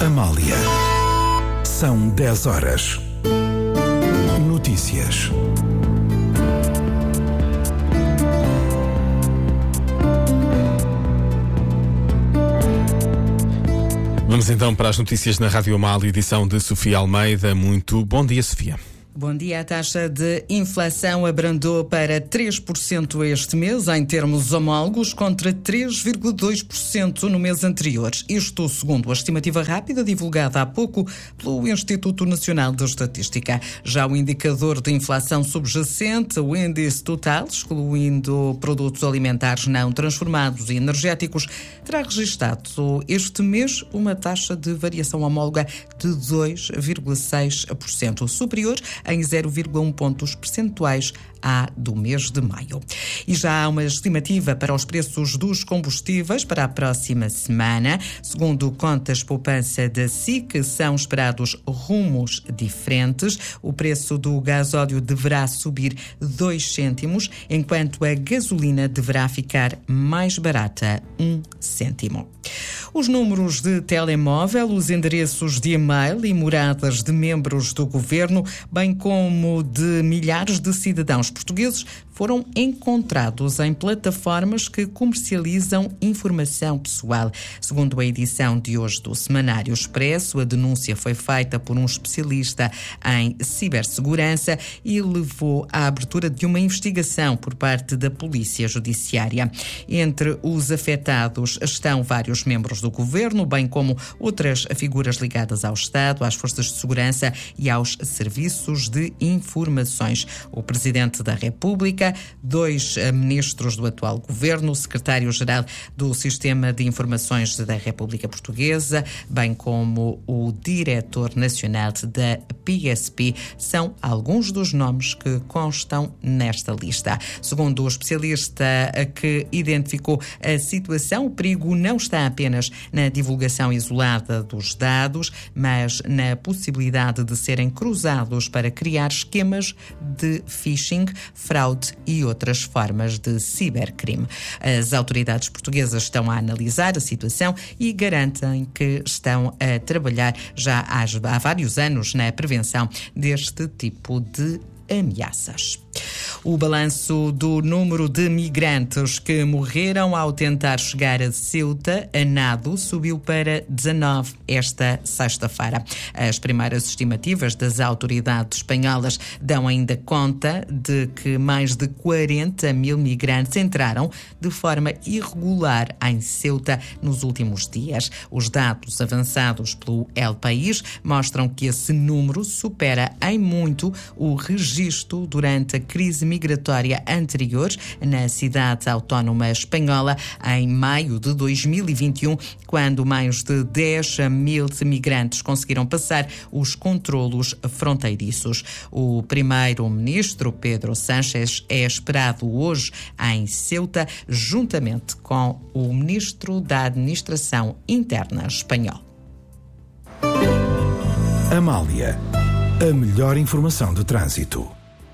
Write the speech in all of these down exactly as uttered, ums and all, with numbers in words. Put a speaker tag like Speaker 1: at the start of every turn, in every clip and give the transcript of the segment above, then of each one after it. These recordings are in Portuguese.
Speaker 1: Amália. São dez horas. Notícias.
Speaker 2: Vamos então para as notícias na Rádio Amália, edição de Sofia Almeida. Muito bom dia, Sofia.
Speaker 3: Bom dia. A taxa de inflação abrandou para três por cento este mês, em termos homólogos, contra três vírgula dois por cento no mês anterior. Isto segundo a estimativa rápida divulgada há pouco pelo Instituto Nacional de Estatística. Já o indicador de inflação subjacente, o índice total, excluindo produtos alimentares não transformados e energéticos, terá registrado este mês uma taxa de variação homóloga de dois vírgula seis por cento, superior em zero vírgula um pontos percentuais à do mês de maio. E já há uma estimativa para os preços dos combustíveis para a próxima semana. Segundo contas poupança da S I C, são esperados rumos diferentes. O preço do gasóleo deverá subir dois cêntimos, enquanto a gasolina deverá ficar mais barata, um cêntimo. Os números de telemóvel, os endereços de e-mail e moradas de membros do governo, bem como de milhares de cidadãos portugueses, foram encontrados em plataformas que comercializam informação pessoal. Segundo a edição de hoje do Semanário Expresso, a denúncia foi feita por um especialista em cibersegurança e levou à abertura de uma investigação por parte da Polícia Judiciária. Entre os afetados estão vários membros do governo, bem como outras figuras ligadas ao Estado, às forças de segurança e aos serviços de informações. O Presidente da República, dois ministros do atual governo, o secretário-geral do Sistema de Informações da República Portuguesa, bem como o diretor nacional da P S P, são alguns dos nomes que constam nesta lista. Segundo o especialista que identificou a situação, o perigo não está apenas na divulgação isolada dos dados, mas na possibilidade de serem cruzados para criar esquemas de phishing, fraude e outras formas de cibercrime. As autoridades portuguesas estão a analisar a situação e garantem que estão a trabalhar já há, há vários anos na prevenção deste tipo de ameaças. O balanço do número de migrantes que morreram ao tentar chegar a Ceuta, a nado, subiu para dezanove esta sexta-feira. As primeiras estimativas das autoridades espanholas dão ainda conta de que mais de quarenta mil migrantes entraram de forma irregular em Ceuta nos últimos dias. Os dados avançados pelo El País mostram que esse número supera em muito o registro durante a crise migratória anterior na cidade autónoma espanhola em maio de dois mil e vinte e um, quando mais de dez mil migrantes conseguiram passar os controlos fronteiriços. O primeiro-ministro Pedro Sánchez é esperado hoje em Ceuta, juntamente com o ministro da Administração Interna espanhol.
Speaker 1: Amália, a melhor informação de trânsito.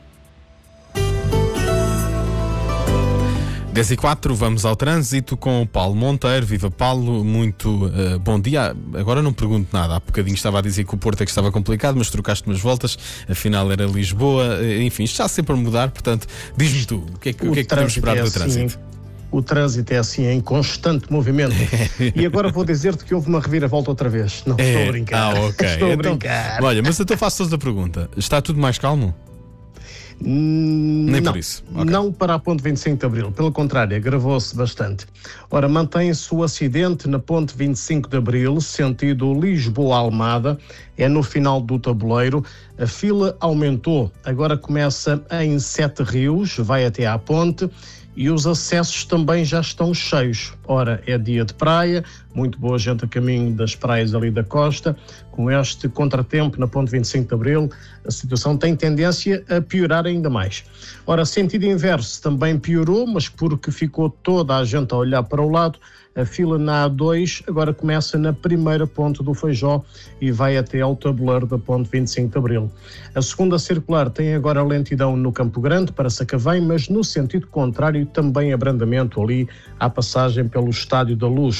Speaker 2: dez e quatro, vamos ao trânsito com o Paulo Monteiro. Viva Paulo, muito uh, bom dia. Agora não pergunto nada, há bocadinho estava a dizer que o Porto é que estava complicado, mas trocaste umas voltas, afinal era Lisboa, enfim, isto está sempre a mudar, portanto, diz-me tu, o que é que, o que, é que podemos esperar é do assim, trânsito?
Speaker 4: O trânsito é assim, em constante movimento. E agora vou dizer-te que houve uma reviravolta outra vez. Não,
Speaker 2: é.
Speaker 4: estou a brincar.
Speaker 2: Ah, ok.
Speaker 4: Estou a
Speaker 2: então,
Speaker 4: brincar.
Speaker 2: Olha, mas então faço outra pergunta, está tudo mais calmo?
Speaker 4: Hum,
Speaker 2: Nem
Speaker 4: não,
Speaker 2: por isso. Okay.
Speaker 4: Não para a ponte vinte e cinco de Abril, pelo contrário, agravou-se bastante. Ora, mantém-se o acidente na ponte vinte e cinco de Abril, sentido Lisboa-Almada, é no final do tabuleiro. A fila aumentou, agora começa em Sete Rios, vai até à ponte, e os acessos também já estão cheios. Ora, é dia de praia, muito boa gente a caminho das praias ali da costa. Com este contratempo na ponte vinte e cinco de Abril, a situação tem tendência a piorar ainda mais. Ora, sentido inverso também piorou, mas porque ficou toda a gente a olhar para o lado, a fila na A dois agora começa na primeira ponte do Feijó e vai até ao tabuleiro da ponte vinte e cinco de Abril. A segunda circular tem agora lentidão no Campo Grande para Sacavém, mas no sentido contrário também abrandamento ali à passagem pelo Estádio da Luz.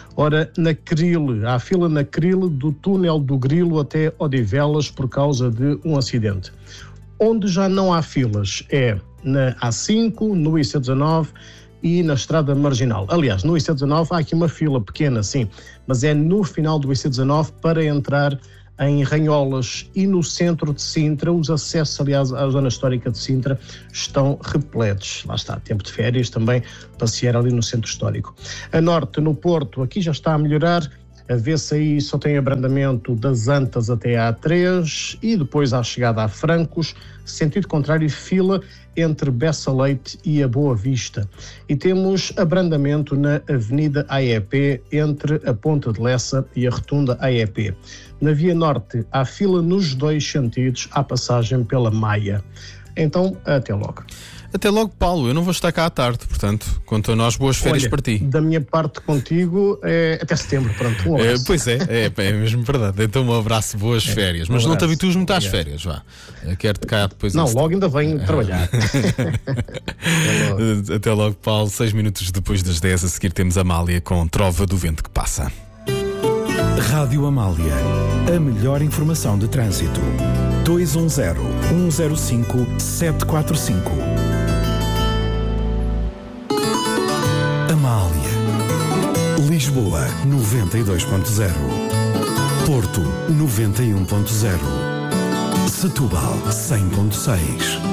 Speaker 4: Ora, na Cril, há fila na Cril do túnel do Grilo até Odivelas por causa de um acidente. Onde já não há filas é na A cinco, no I C dezanove e na Estrada Marginal. Aliás, no I C dezanove há aqui uma fila pequena, sim, mas é no final do I C dezanove para entrar em Ranholas, e no centro de Sintra. Os acessos, aliás, à zona histórica de Sintra estão repletos. Lá está, tempo de férias também, passear ali no centro histórico. A norte, no Porto, aqui já está a melhorar. A vê-se aí só tem abrandamento das Antas até à A três e depois à chegada a Francos, sentido contrário, fila entre Bessa Leite e a Boa Vista. E temos abrandamento na Avenida A E P entre a Ponta de Lessa e a Rotunda A E P. Na Via Norte há fila nos dois sentidos à passagem pela Maia. Então, até logo.
Speaker 2: Até logo, Paulo. Eu não vou estar cá à tarde, portanto, quanto a nós, boas férias.
Speaker 4: Olha,
Speaker 2: para ti.
Speaker 4: Da minha parte contigo, é até setembro, pronto. Um
Speaker 2: é, pois é, é, é mesmo verdade. Então, um abraço, boas é, férias. Mas um não te habitues muito às férias, vá. Quero-te cá depois.
Speaker 4: Não, logo ainda venho trabalhar.
Speaker 2: Até logo. Até logo, Paulo. Seis minutos depois das dez, a seguir temos a Amália com Trova do Vento que Passa.
Speaker 1: Rádio Amália. A melhor informação de trânsito. dois um zero, um zero cinco, sete quatro cinco. Amália. Lisboa, noventa e dois ponto zero. Porto, noventa e um ponto zero. Setúbal, cem ponto seis.